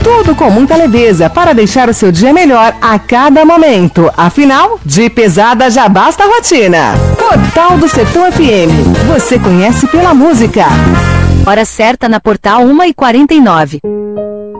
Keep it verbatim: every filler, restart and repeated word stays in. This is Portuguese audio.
Tudo com muita leveza para deixar o seu dia melhor a cada momento. Afinal, de pesada já basta a rotina. Portal do Sertão F M. Você conhece pela música. Hora certa na Portal uma e quarenta e nove.